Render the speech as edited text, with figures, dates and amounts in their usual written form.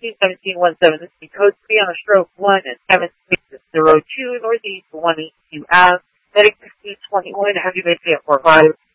21717. This is code 3 on a stroke 1 at 7602 Northeast 182 Ave. Medic 1621. Have you been 45?